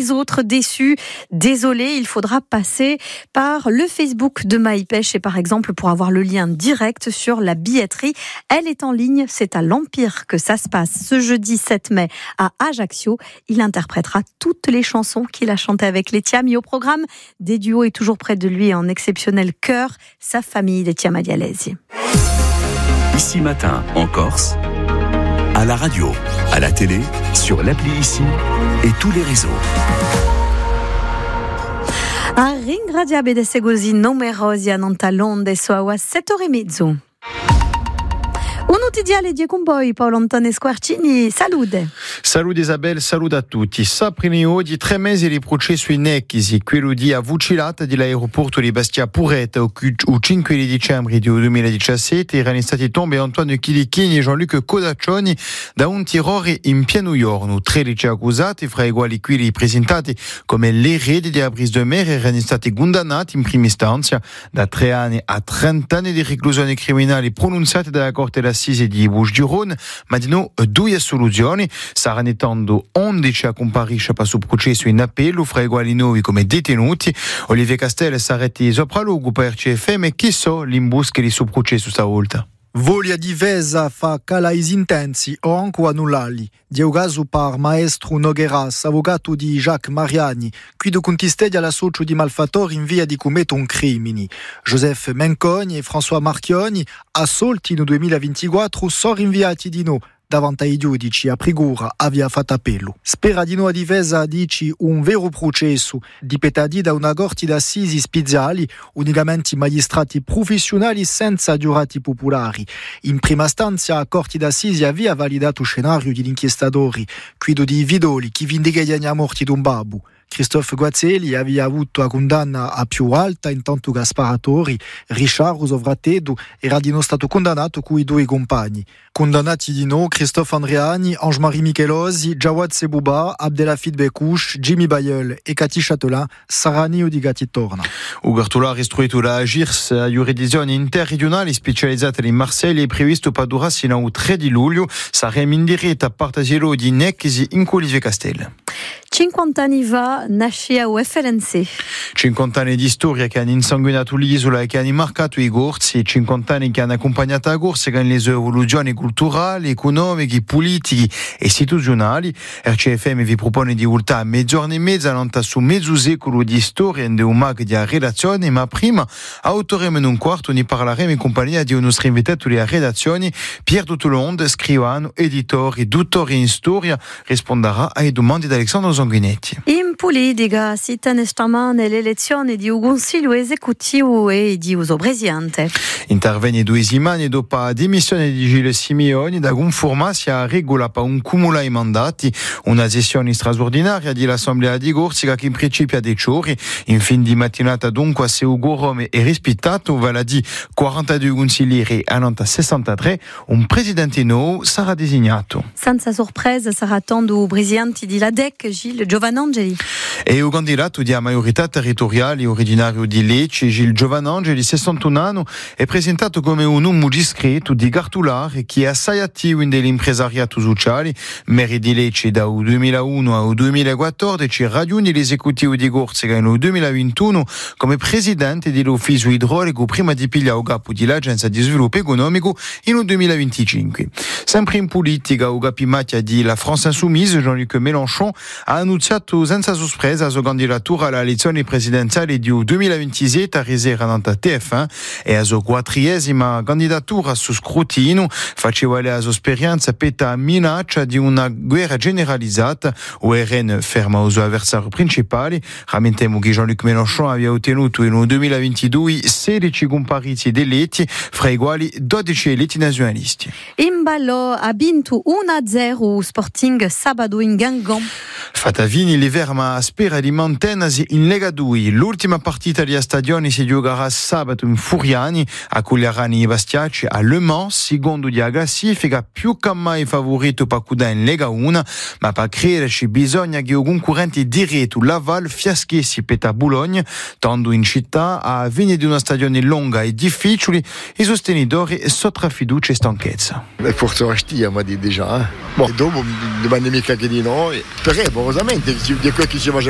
les autres déçus. Désolé, il faudra passer par le Facebook de Maïpêche et par exemple pour avoir le lien direct sur la billetterie. Elle est en ligne, c'est à l'Empire que ça se passe ce jeudi 7 mai à Ajaccio. Il interprétera toutes les chansons qu'il a chantées avec Letia. Mis au programme des duos et toujours près de lui en exceptionnel chœur, sa famille Letia Madialesi. Ici Matin en Corse, à la radio, à la télé, sur l'appli Ici et tous les réseaux. A ringraziare de segusi numerosi a Nantalonde so a 7:30. Un notiziale di con voi Paolo Antone Squarcini, salute. Salute Isabel, salute a tutti. Saprini oggi 3 mesi di processo in Ecchisi, quello di Avucilata dell'aeroporto di Bastia Puretta il 5 dicembre 2017 erano stati tombati Antoine Chilichini e Jean-Luc Codaccioni da un terrore in pieno giorno. 13 accusati, fra i quali quelli presentati come l'erede di Abris de Mer, erano stati condannati in prima istanza da 3 anni a 30 anni di reclusione criminale pronunciati dalla Corte d'Assise di Bouches-du-Rhône, ma di no 2 soluzioni. Saranno 11 a comparisce per il processo in appello, fra i quali 9 come detenuti. Olivier Castel sarà sopra luogo per CFM e chissà l'imbusche di suo processo stavolta. Voglia di Vesa fa calais intensi o anche annullali. Diogaso par maestro Nogueras, avvocato di Jacques Mariani, qui do contistedia la socio di malfattori in via di commettere un crimini. Joseph Menconi e François Marchioni, assolti nel 2024, sono rinviati di no davanti ai giudici a Prigura aveva fatto appello. Spera di no a difesa dici un vero processo dipetati da una corte d'assisi speciali, unicamente magistrati professionali senza giurati popolari. In prima stanza a corte d'assisi aveva validato il scenario degli inchiestatori, guido di Vidoli, chi vindica gli morti d'un babbo. Christophe Guazzelli aveva avuto la condanna a più alta, intanto che sparatori Ricciardo Sovratedo era di no stato condannato con i 2 compagni. Condannati di no Christophe Andreani, Ange-Marie Michelosi, Jawad Sebouba, Abdelhafid Bekouche, Jimmy Bayeul e Cathy Châtelain saranno udicati torna. Ugartula istruito da Agirs, a giurisdizione interregionale specializzata in Marsiglia è previsto per durare sino al 3 di luglio. Saremo in diretta a Partagelo di Necchisi in Olivier Castel. 50 anni fa nasce a FLNC. 50 anni di storia che hanno insanguinato l'isola e che hanno marcato i corsi, 50 anni che hanno accompagnato la corsa con le evoluzioni culturali, economiche, politiche e istituzionali. RCFM vi propone di voltare a mezz'ora e mezza su mezzo secolo di storia e un mag di redazione, ma prima autoremo in un quarto ne parleremo in compagnia di un nostro invitato di redazione, Pierre Dutolonde, scrivano, editore, dottore in storia, risponderà alle domande di Alessandro Sanguinetti. In politica si tiene stamane l'elezione di un consiglio esecutivo e di uso presidente. Interviene 2 settimane dopo la dimissione di Gilles Simeoni da conformarsi a regola per un cumulo ai mandati, una sessione straordinaria dell'Assemblea di Corsica che in principio ha dei giorni. In fin di mattinata dunque se Ugo Rome è rispettato, vale a dire 42 consiglieri a 63, un presidente nuovo sarà designato. Senza sorpresa sarà tanto il presidente di LADEC, Gilles Giovanangeli. E il candidato di maggiorità territoriale originario di Lecce, Gilles Giovanangeli, 61 anni, è presentato come un uomo discreto di Gartulare che è assai attivo nell'impresariato sociale. Maire di Lecce dal 2001 al 2014, raggiunge l'esecutivo di Corsica nel 2021 come presidente dell'ufficio idraulico prima di pigliare il capo dell'Agenzia di Sviluppo Economico nel 2025. Sempre in politica, il capimacchia di La France Insoumise, Jean-Luc Mélenchon, ha annunciato senza sorpresa la sua candidatura alle elezioni presidenziali del 2027 a Risera nella TF1 e la sua 4ª candidatura su scrutinio. Faceva la sua esperienza per la minaccia di una guerra generalizzata. O RN ferma il suo avversario principale. Rammentiamo che Jean-Luc Mélenchon aveva ottenuto nel 2022 16 compariti eletti, fra i quali 12 eletti nazionalisti. In ballo ha vinto 1-0 Sporting sabato in Gangan. Fatavini l'Iverma spera di mantenersi in Lega 2. L'ultima partita di stagione si giocherà sabato in Furiani a Cugliarani e Bastiaci a Le Mans, secondo di classifica, più che mai favorito per Cuda in Lega 1, ma per crederci bisogna che i concorrenti diretto Laval fiaschessi per Bologna, tanto in città a fine di una stagione lunga e difficile i sostenitori sottra fiducia e stanchezza. Forse Rastia mi ha detto già, e dopo domani mica che di noi, speriamo, veramente, di quel che ci va